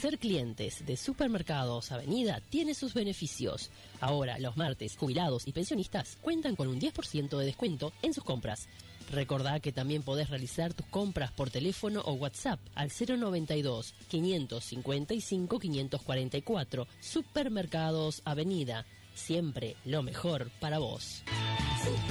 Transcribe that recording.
Ser clientes de Supermercados Avenida tiene sus beneficios. Ahora, los martes, jubilados y pensionistas cuentan con un 10% de descuento en sus compras. Recordá que también podés realizar tus compras por teléfono o WhatsApp al 092 555 544. Supermercados Avenida. Siempre lo mejor para vos.